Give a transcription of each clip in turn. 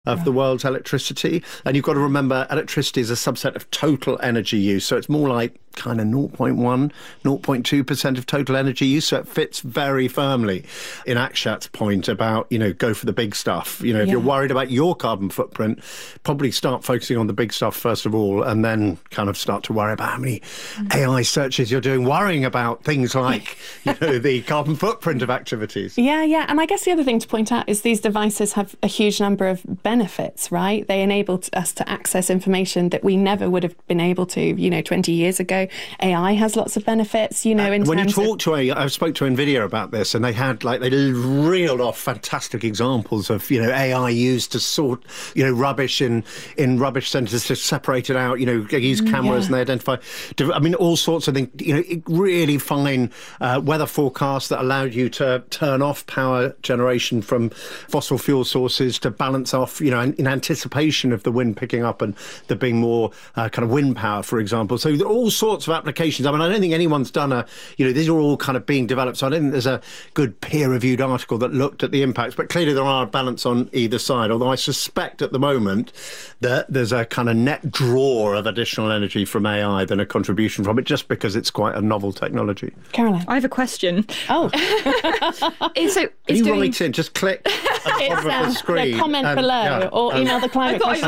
of the world's electricity. And you've got to remember, electricity is a subset of total energy use. So it's more like kind of 0.1, 0.2% of total energy use. So it fits very firmly in Akshat's point about, go for the big stuff. If you're worried about your carbon footprint, probably start focusing on the big stuff first of all, and then kind of start to worry about how many AI searches you're doing, worrying about things like, the carbon footprint of activities. Yeah. And I guess the other thing to point out is these devices have a huge number of benefits, right? They enable us to access information that we never would have been able to, 20 years ago. AI has lots of benefits, in terms of... When you talk to I spoke to NVIDIA about this, and they had, they reeled off fantastic examples of, AI used to sort, rubbish in rubbish centres, to separate it out, they use cameras and they identify, all sorts of things, really fine weather forecasts that allowed you to turn off power generation from fossil fuel sources to balance off, in anticipation of the wind picking up and there being more kind of wind power, for example. So there are all sorts of applications. I don't think anyone's done these are all kind of being developed. So I don't think there's a good peer-reviewed article that looked at the impacts. But clearly there are a balance on either side, although I suspect at the moment that there's a kind of net draw of additional energy from AI than a contribution from it, just because it's quite a novel technology. Caroline? I have a question. Oh. Write in, just click at the bottom of the screen. Comment below or email the climate question.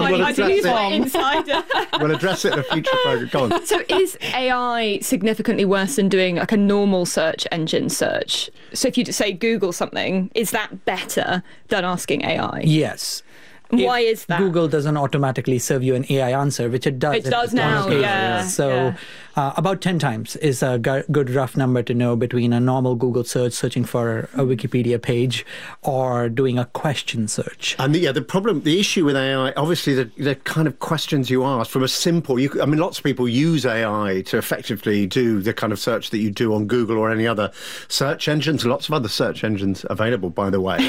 We'll address it in a future programme. Go on. So is AI significantly worse than doing a normal search engine search? So if you say Google something, is that better than asking AI? Yes. Why is that? Google doesn't automatically serve you an AI answer, which it does. It does now, yeah. So about 10 times is a good rough number to know between a normal Google search, searching for a Wikipedia page, or doing a question search. And the issue with AI, obviously the kind of questions you ask from a simple, lots of people use AI to effectively do the kind of search that you do on Google or any other search engines. Lots of other search engines available, by the way.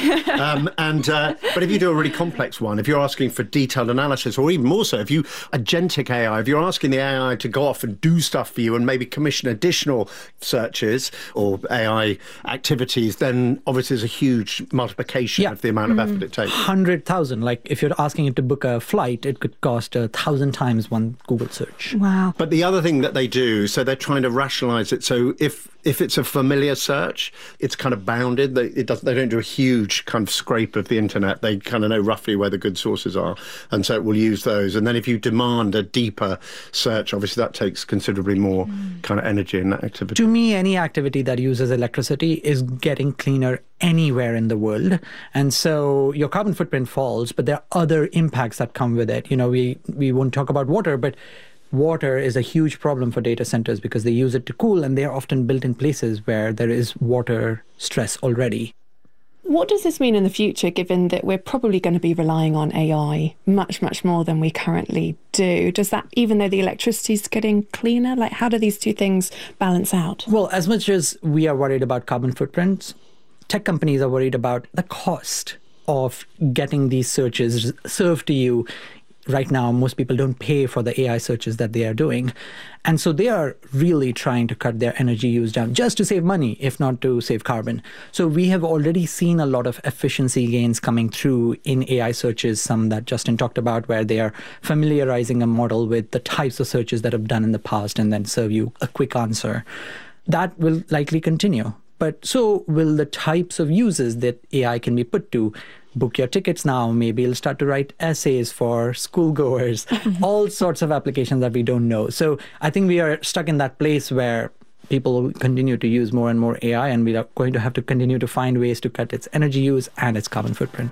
But if you do a really complex one, if you're asking for detailed analysis, or even more so, if agentic AI, if you're asking the AI to go off and do stuff for you and maybe commission additional searches or AI activities, then obviously there's a huge multiplication of the amount of effort it takes. 100,000. Like if you're asking it to book a flight, it could cost 1,000 times one Google search. Wow. But the other thing that they do, so they're trying to rationalize it. So if it's a familiar search, it's kind of bounded. They don't do a huge kind of scrape of the internet. They kind of know roughly where the good sources are, and so it will use those. And then if you demand a deeper search, obviously that takes considerably more kind of energy in that activity. To me, any activity that uses electricity is getting cleaner anywhere in the world. And so your carbon footprint falls, but there are other impacts that come with it. We won't talk about water, but water is a huge problem for data centers because they use it to cool, and they are often built in places where there is water stress already. What does this mean in the future, given that we're probably going to be relying on AI much, much more than we currently do? Does that, even though the electricity is getting cleaner, how do these two things balance out? Well, as much as we are worried about carbon footprints, tech companies are worried about the cost of getting these searches served to you. Right now, most people don't pay for the AI searches that they are doing. And so they are really trying to cut their energy use down just to save money, if not to save carbon. So we have already seen a lot of efficiency gains coming through in AI searches, some that Justin talked about, where they are familiarizing a model with the types of searches that have done in the past and then serve you a quick answer. That will likely continue. But so will the types of uses that AI can be put to. Book your tickets now. Maybe it'll start to write essays for schoolgoers, all sorts of applications that we don't know. So I think we are stuck in that place where people will continue to use more and more AI, and we are going to have to continue to find ways to cut its energy use and its carbon footprint.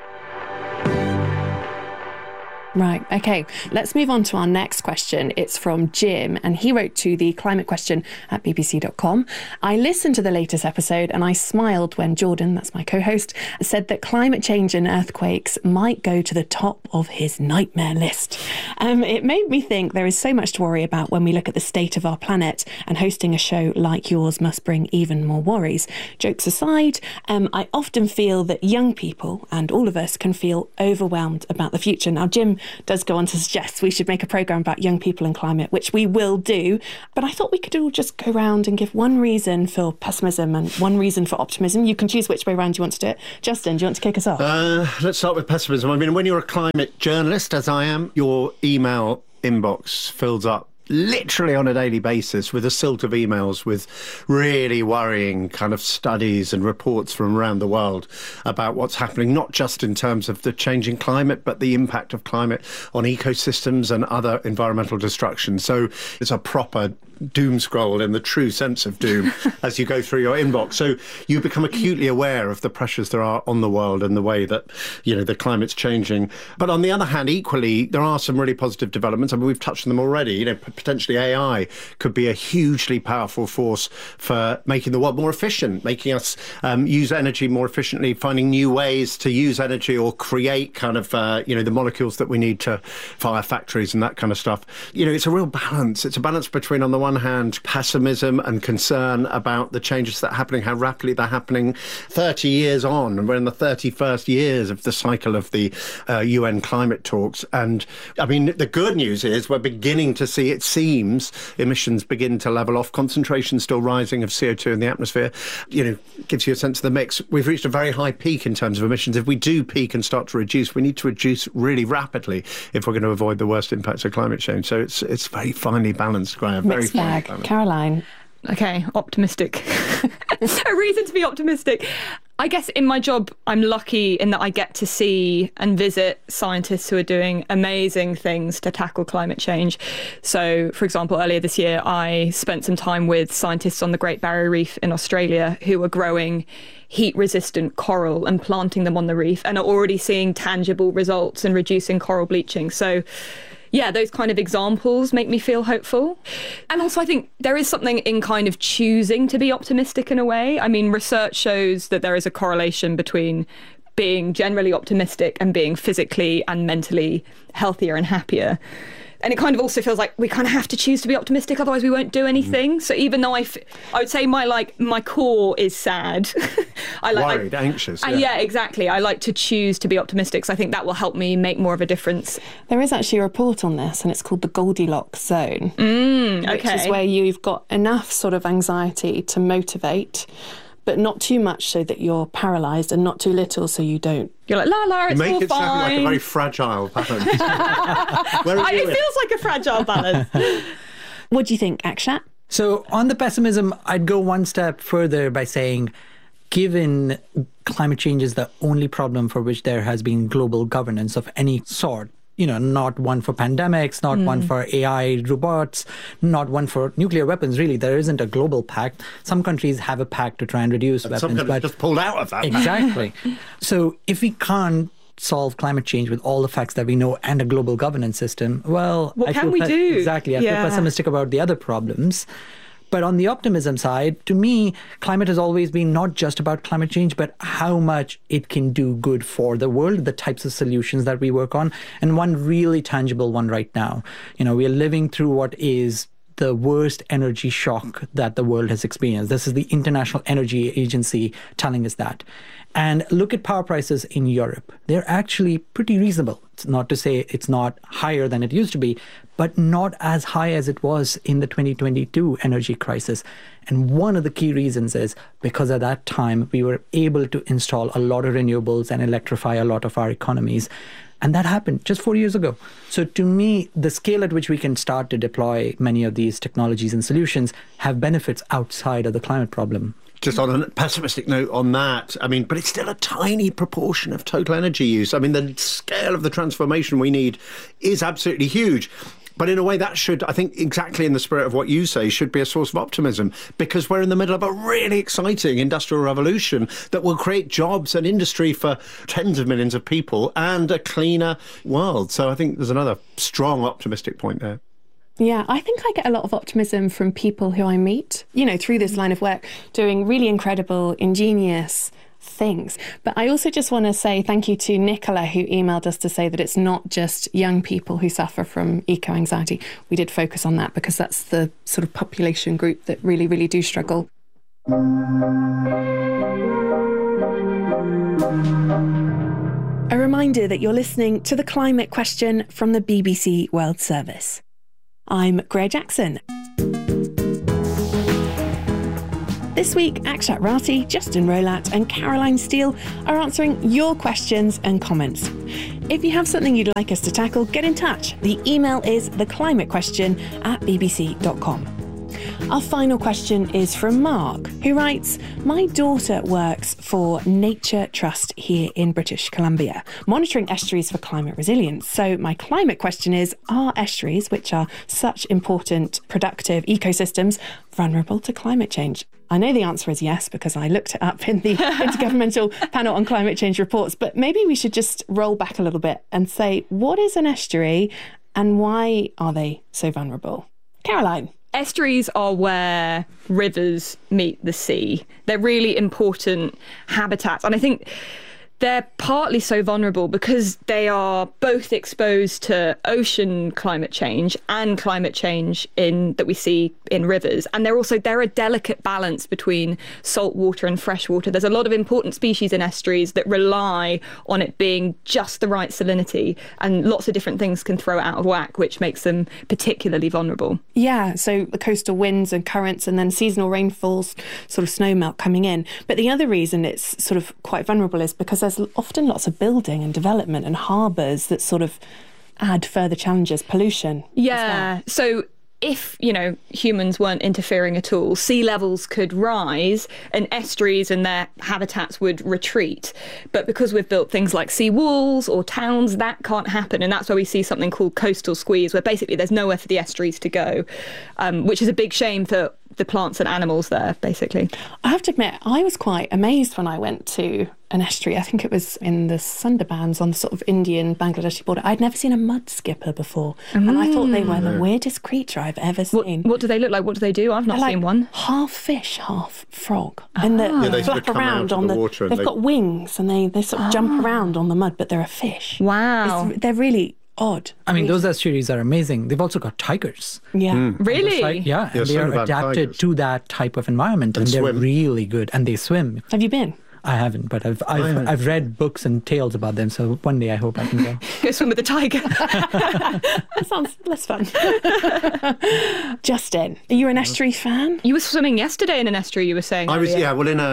Right, okay. Let's move on to our next question. It's from Jim, and he wrote to the climate question at bbc.com. I listened to the latest episode and I smiled when Jordan, that's my co-host, said that climate change and earthquakes might go to the top of his nightmare list. It made me think there is so much to worry about when we look at the state of our planet, and hosting a show like yours must bring even more worries. Jokes aside, I often feel that young people and all of us can feel overwhelmed about the future. Now, Jim does go on to suggest we should make a programme about young people and climate, which we will do. But I thought we could all just go around and give one reason for pessimism and one reason for optimism. You can choose which way around you want to do it. Justin, do you want to kick us off? Let's start with pessimism. I mean, when you're a climate journalist, as I am, your email inbox fills up literally on a daily basis with a silt of emails with really worrying kind of studies and reports from around the world about what's happening, not just in terms of the changing climate, but the impact of climate on ecosystems and other environmental destruction. So it's a proper doom scroll in the true sense of doom as you go through your inbox. So you become acutely aware of the pressures there are on the world and the way that, the climate's changing. But on the other hand, equally, there are some really positive developments. I mean, we've touched on them already. Potentially AI could be a hugely powerful force for making the world more efficient, making us use energy more efficiently, finding new ways to use energy or create kind of, the molecules that we need to fire factories and that kind of stuff. It's a real balance. It's a balance between, on the one hand, pessimism and concern about the changes that are happening, how rapidly they're happening 30 years on, and we're in the 31st years of the cycle of the UN climate talks. And I mean, the good news is we're beginning to see, it seems, emissions begin to level off, concentration still rising of CO2 in the atmosphere, gives you a sense of the mix. We've reached a very high peak in terms of emissions. If we do peak and start to reduce, we need to reduce really rapidly if we're going to avoid the worst impacts of climate change. So it's very finely balanced, Graham. Very Mixed bag. Caroline. Okay, optimistic. A reason to be optimistic. I guess in my job, I'm lucky in that I get to see and visit scientists who are doing amazing things to tackle climate change. So, for example, earlier this year, I spent some time with scientists on the Great Barrier Reef in Australia who are growing heat-resistant coral and planting them on the reef and are already seeing tangible results in reducing coral bleaching. So, yeah, those kind of examples make me feel hopeful. And also, I think there is something in kind of choosing to be optimistic in a way. I mean, research shows that there is a correlation between being generally optimistic and being physically and mentally healthier and happier. And it kind of also feels like we kind of have to choose to be optimistic, otherwise we won't do anything. So even though I would say my core is sad. Worried, anxious. Yeah, exactly. I like to choose to be optimistic. So I think that will help me make more of a difference. There is actually a report on this, and it's called the Goldilocks zone, which is where you've got enough sort of anxiety to motivate, but not too much so that you're paralysed, and not too little so you don't. You're like, la, it's all fine. You make it sound like a very fragile balance. It feels like a fragile balance. What do you think, Akshat? So on the pessimism, I'd go one step further by saying, given climate change is the only problem for which there has been global governance of any sort, not one for pandemics, not one for AI robots, not one for nuclear weapons. Really, there isn't a global pact. Some countries have a pact to try and reduce weapons. Some countries just pulled out of that. Exactly. So if we can't solve climate change with all the facts that we know and a global governance system, well, what can we do? Exactly. I feel pessimistic about the other problems. But on the optimism side, to me, climate has always been not just about climate change, but how much it can do good for the world, the types of solutions that we work on. And one really tangible one right now, we are living through what is the worst energy shock that the world has experienced. This is the International Energy Agency telling us that. And look at power prices in Europe. They're actually pretty reasonable. It's not to say it's not higher than it used to be, but not as high as it was in the 2022 energy crisis. And one of the key reasons is because at that time, we were able to install a lot of renewables and electrify a lot of our economies. And that happened just 4 years ago. So to me, the scale at which we can start to deploy many of these technologies and solutions have benefits outside of the climate problem. Just on a pessimistic note on that, I mean, but it's still a tiny proportion of total energy use. I mean, the scale of the transformation we need is absolutely huge. But in a way, that should, I think, exactly in the spirit of what you say, should be a source of optimism, because we're in the middle of a really exciting industrial revolution that will create jobs and industry for tens of millions of people and a cleaner world. So I think there's another strong optimistic point there. Yeah, I think I get a lot of optimism from people who I meet, through this line of work, doing really incredible, ingenious things. But I also just want to say thank you to Nicola, who emailed us to say that it's not just young people who suffer from eco-anxiety. We did focus on that because that's the sort of population group that really, really do struggle. A reminder that you're listening to The Climate Question from the BBC World Service. I'm Greer Jackson. This week, Akshat Rathi, Justin Rolat and Caroline Steele are answering your questions and comments. If you have something you'd like us to tackle, get in touch. The email is theclimatequestion@bbc.com. Our final question is from Mark, who writes, my daughter works for Nature Trust here in British Columbia, monitoring estuaries for climate resilience. So my climate question is, are estuaries, which are such important, productive ecosystems, vulnerable to climate change? I know the answer is yes, because I looked it up in the Intergovernmental Panel on Climate Change reports, but maybe we should just roll back a little bit and say, what is an estuary and why are they so vulnerable? Caroline. Estuaries are where rivers meet the sea. They're really important habitats. And I think they're partly so vulnerable because they are both exposed to ocean climate change and climate change that we see in rivers. And they're a delicate balance between salt water and fresh water. There's a lot of important species in estuaries that rely on it being just the right salinity, and lots of different things can throw it out of whack, which makes them particularly vulnerable. Yeah, so the coastal winds and currents and then seasonal rainfalls, sort of snowmelt coming in. But the other reason it's sort of quite vulnerable is because there's often lots of building and development and harbours that sort of add further challenges, pollution. Yeah, so if, humans weren't interfering at all, sea levels could rise and estuaries and their habitats would retreat. But because we've built things like sea walls or towns, that can't happen. And that's why we see something called coastal squeeze, where basically there's nowhere for the estuaries to go, which is a big shame for the plants and animals there, basically. I have to admit, I was quite amazed when I went to an estuary. I think it was in the Sundarbans on the sort of Indian-Bangladeshi border. I'd never seen a mud skipper before. And I thought they were the weirdest creature I've ever seen. What do they look like? What do they do? I've not seen one. Half fish, half frog. And they flap around on the water. They've got wings and they sort of jump around on the mud, but they're a fish. Wow. They're really odd. I mean, those estuaries are amazing. They've also got tigers. Yeah. Really? Yeah, and they are adapted tigers to that type of environment, and they're really good. And they swim. Have you been? I haven't, but I've read books and tales about them. So one day I hope I can go. Go swim with a tiger. That sounds less fun. Justin, are you an estuary fan? You were swimming yesterday in an estuary, you were saying. I was, it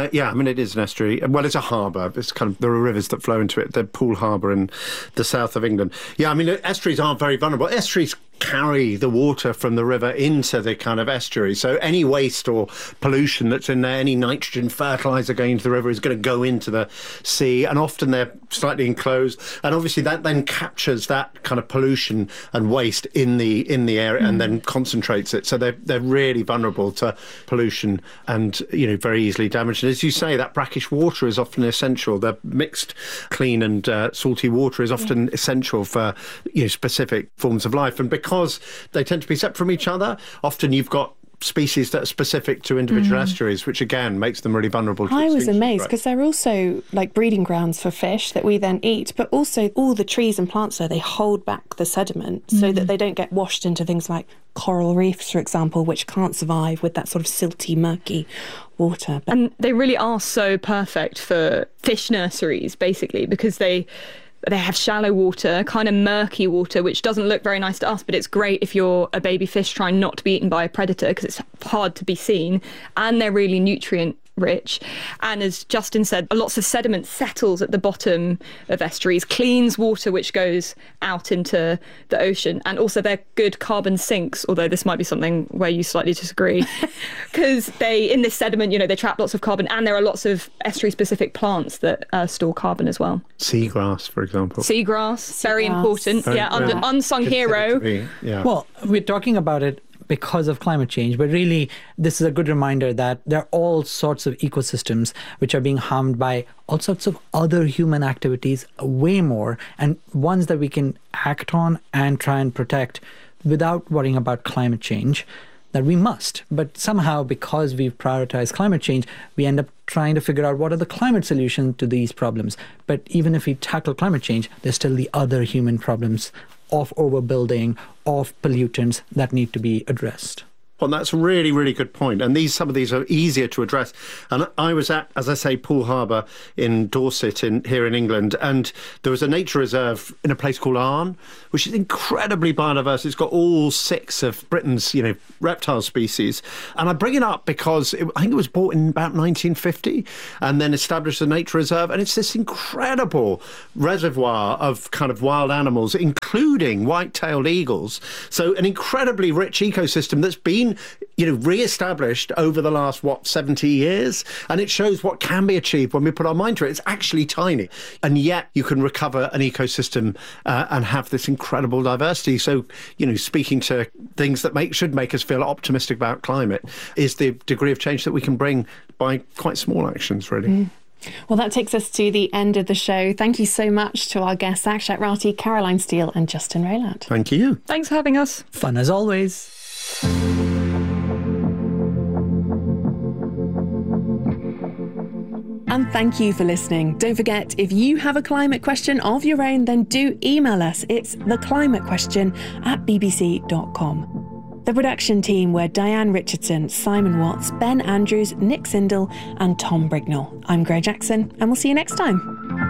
is an estuary. Well, it's a harbour. It's there are rivers that flow into it. The Poole Harbour in the south of England. Yeah, I mean, estuaries are very vulnerable. Estuaries carry the water from the river into the kind of estuary. So any waste or pollution that's in there, any nitrogen fertiliser going into the river is going to go into the sea, and often they're slightly enclosed. And obviously that then captures that kind of pollution and waste in the area and then concentrates it. So they're really vulnerable to pollution and, very easily damaged. And as you say, that brackish water is often essential. The mixed clean and salty water is often essential for, specific forms of life. And because they tend to be separate from each other, often you've got species that are specific to individual estuaries, which again makes them really vulnerable to I was extinction. amazed because they're also like breeding grounds for fish that we then eat, but also all the trees and plants there, they hold back the sediment so that they don't get washed into things like coral reefs, for example, which can't survive with that sort of silty, murky water. And they really are so perfect for fish nurseries, basically, because they have shallow water, kind of murky water, which doesn't look very nice to us, but it's great if you're a baby fish trying not to be eaten by a predator because it's hard to be seen, and they're really nutrient rich. And as Justin said, lots of sediment settles at the bottom of estuaries, cleans water which goes out into the ocean, and also they're good carbon sinks, although this might be something where you slightly disagree, because in this sediment, they trap lots of carbon, and there are lots of estuary-specific plants that store carbon as well. Seagrass, for example. Seagrass, very important. Unsung hero. Well, we're talking about it because of climate change, but really this is a good reminder that there are all sorts of ecosystems which are being harmed by all sorts of other human activities, way more, and ones that we can act on and try and protect without worrying about climate change, that we must. But somehow, because we've prioritized climate change, we end up trying to figure out what are the climate solutions to these problems. But even if we tackle climate change, there's still the other human problems of overbuilding, of pollutants that need to be addressed. And that's a really, really good point. And some of these are easier to address. And I was at, as I say, Poole Harbour in Dorset here in England, and there was a nature reserve in a place called Arne, which is incredibly biodiverse. It's got all 6 of Britain's, reptile species. And I bring it up because I think it was bought in about 1950 and then established a nature reserve. And it's this incredible reservoir of kind of wild animals, including white-tailed eagles. So an incredibly rich ecosystem that's been, re-established over the last, 70 years. And it shows what can be achieved when we put our mind to it. It's actually tiny. And yet you can recover an ecosystem and have this incredible diversity. So, speaking to things that should make us feel optimistic about climate is the degree of change that we can bring by quite small actions, really. Well, that takes us to the end of the show. Thank you so much to our guests, Akshat Rathi, Caroline Steele and Justin Rayland. Thank you. Thanks for having us. Fun as always. And thank you for listening. Don't forget, if you have a climate question of your own, then do email us. It's theclimatequestion@bbc.com. The production team were Diane Richardson, Simon Watts, Ben Andrews, Nick Sindel and Tom Brignall. I'm Greg Jackson, and we'll see you next time.